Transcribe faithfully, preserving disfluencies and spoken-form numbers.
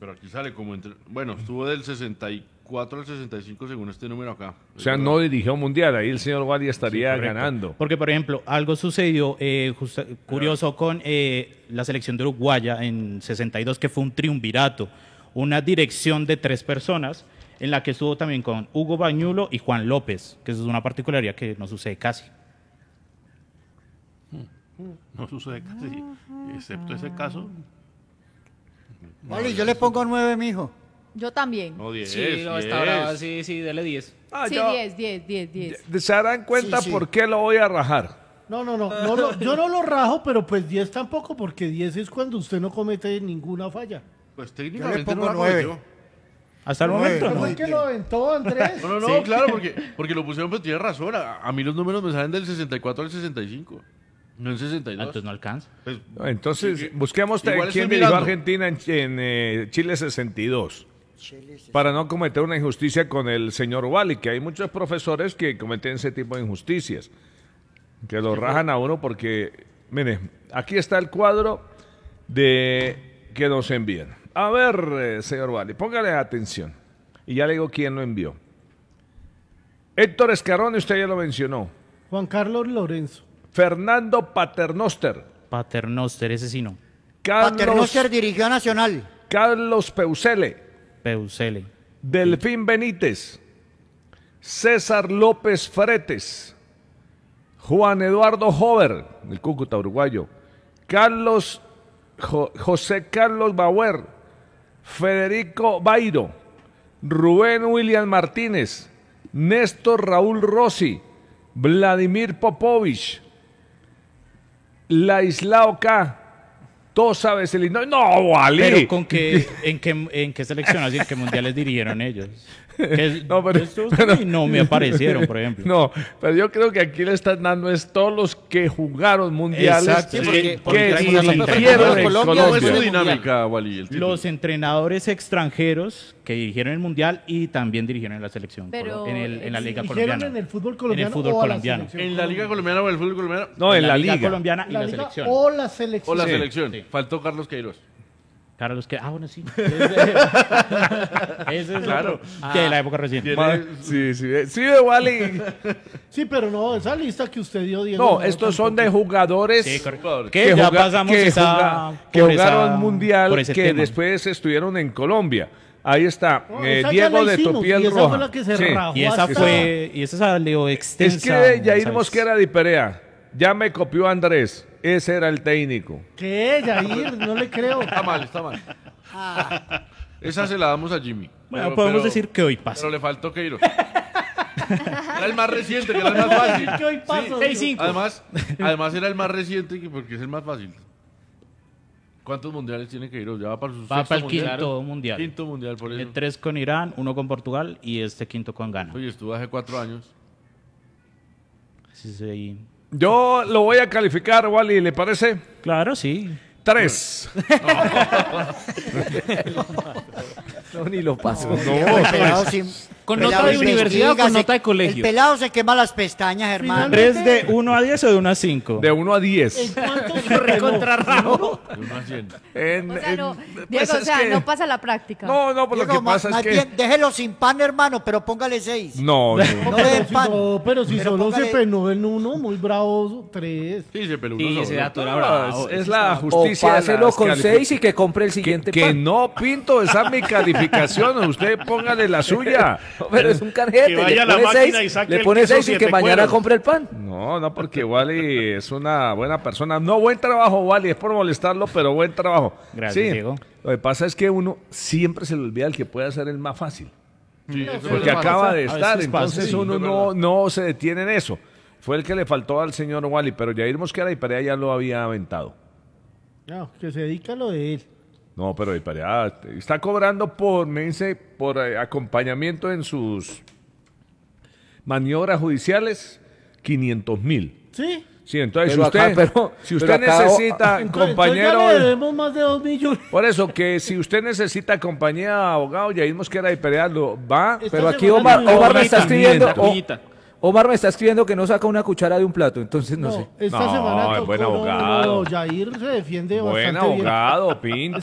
pero aquí sale como entre... Bueno, estuvo del sesenta y cuatro al sesenta y cinco según este número acá. O sea, no dirigió mundial, ahí el señor Wally estaría Sí, ganando. Porque, por ejemplo, algo sucedió eh, justa- curioso con eh, la selección de Uruguaya en sesenta y dos, que fue un triunvirato, una dirección de tres personas, en la que estuvo también con Hugo Bañulo y Juan López, que eso es una particularidad que no sucede casi. No sucede casi, excepto ese caso. Vale, yo le pongo nueve, mijo. Yo también. No, diez, Sí, no, está diez. brava, sí, sí, dele diez. Ah, Sí, yo- diez, diez, diez, diez. ¿Se darán cuenta Sí, sí. por qué lo voy a rajar? No, no, no, no lo- yo no lo rajo, pero pues diez tampoco, porque diez es cuando usted no comete ninguna falla. Pues Yo le técnicamente pongo no la nueve. cometió. Hasta el Nueve, momento, ¿No ¿no? fue el que lo aventó, Andrés? No, no, no, claro, porque, porque lo pusieron, pero tiene razón. A, a mí los números me salen del sesenta y cuatro al sesenta y cinco. No en sesenta y Ah, dos. entonces no alcanza. Pues, Entonces, sí, busquemos te- igual quién estoy dirigió a mirando. Argentina en, en, eh, Chile sesenta y dos. Para no cometer una injusticia con el señor Wally, que hay muchos profesores que cometen ese tipo de injusticias, que lo rajan a uno porque, mire, aquí está el cuadro de que nos envían. A ver, eh, señor Wally, póngale atención. Y ya le digo quién lo envió. Héctor Escarone, usted ya lo mencionó. Juan Carlos Lorenzo. Fernando Paternoster. Paternoster, ese sí no. Carlos, Paternoster dirigió a Nacional. Carlos Peusele. Peusele. Delfín Benítez, César López Fretes, Juan Eduardo Hover, del Cúcuta uruguayo, Carlos Jo- José Carlos Bauer, Federico Bairo, Rubén William Martínez, Néstor Raúl Rossi, Vladimir Popovich, Laislao K, Tosa Veselino. No, Wally. Pero con qué, en qué, en qué selecciones y en qué mundiales dirigieron ellos. Que No, pero- estos pero- a mí no me aparecieron, por ejemplo. No, pero yo creo que aquí le están dando es todos los que jugaron mundiales Exacto, que, porque- que porque traemos a los dirigieron en Colombia, ¿Cómo es su Colombia. dinámica, Wally? El título? Los entrenadores extranjeros que dirigieron el mundial y también dirigieron en la selección, Pero, colo- en, el, en la liga ¿Dijeron colombiana. en el fútbol colombiano fútbol o a la colombiano. selección ¿En la Liga Colombiana o en el fútbol colombiano? No, en la liga. colombiana y La la, liga selección. o la selección. O la Sí. selección. Sí. Faltó Carlos Queiroz. Carlos, que, ah, bueno, sí. Ese, ese es Claro. otro, de la época reciente. Ma- Sí, sí, eh, sí, Wally. Sí, pero no, esa lista que usted dio, Diego. No, estos son de jugadores Sí, correcto. que, Que ya juga- pasamos que esa- juga- que por jugaron esa- mundial, por ese que tema. después estuvieron en Colombia. Ahí está, No, eh, esa ya Diego la de hicimos, Topiel y esa Roja. fue la que se Sí. rajó Y esa hasta- fue, y esa salió extensa. Escribe Yair ¿sabes? Mosquera de Perea. Ya me copió Andrés. Ese era el técnico. ¿Qué, Yair? No le creo. Está mal, está mal. Esa se la damos a Jimmy. Bueno, Pero- podemos pero- decir que hoy pasa. Pero le faltó Queiroz. Era el más reciente, que era el más fácil. ¿Qué hoy paso? seis cinco. Además, además era el más reciente que- porque es el más fácil. ¿Cuántos mundiales tiene Queiroz? Ya va para su Va sexto para el mundial. quinto mundial. Quinto mundial, por Eh, eso. Tres con Irán, uno con Portugal y este quinto con Ghana. Oye, estuvo hace cuatro años. Sí, sí. Yo lo voy a calificar, Wally, ¿le parece? Claro, sí. Tres. No, ni lo paso. El pelado sin- ¿Con pelado nota de investiga, universidad o con se- nota de colegio? El pelado se quema las pestañas, hermano. ¿Tres de uno a diez o de uno a cinco? De uno a ¿En diez. cuánto se recontra De uno a cien. En- O sea, en- no, pues Diego, o es sea, que- no pasa la práctica. No, no, pues lo Diego, que ma- pasa es más que... bien, déjelo sin pan, hermano, pero póngale seis. No, no. No pero, le den si pan. no, pero si Pero solo póngale- se penó en uno, muy bravo, tres. Sí, se peló Sí, uno ese solo. dato era No, bravo. es, es la O justicia. de páselo las con calific- seis y que compre el Que, siguiente que pan. no, Pinto, esa es mi calificación. Usted póngale la suya. Pero es un canjete. Que vaya le a la pone máquina seis, y saque le el pone queso seis y que siete mañana cueros. compre el pan. No, no, porque Wally es una buena persona. No, buen trabajo, Wally. Es por molestarlo, pero buen trabajo. Gracias, Sí, Diego. Lo que pasa es que uno siempre se le olvida el que puede hacer el más fácil. Sí, eso es Porque verdad. acaba de A estar, veces pasa, entonces sí, uno es no, verdad. no se detiene en eso. Fue el que le faltó al señor Wally, pero Yair Mosquera y Perea ya lo había aventado. No, que se dedica a lo de él. No, pero y Perea está cobrando por, me dice, por eh, acompañamiento en sus maniobras judiciales, quinientos mil. ¿Sí? Sí, entonces Pero si usted, acá, pero- si usted pero acá- necesita Entonces, compañero... entonces ya le debemos más de dos millones. Por eso, que si usted necesita compañía de abogado, Yair Mosquera y Perea lo va... Esta Pero aquí semana Omar, no- Omar me está escribiendo. o- Cuñita. Omar me está escribiendo que no saca una cuchara de un plato, entonces no, No, sé. esta No, semana es tocó, buen no, abogado. no, Yair se defiende Buen bastante bien. abogado, Pinto.